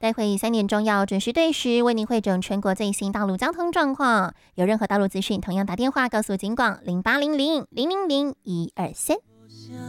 待会3点钟要准时对时为您汇整全国最新道路交通状况。有任何道路资讯，同样打电话告诉警广0800000123。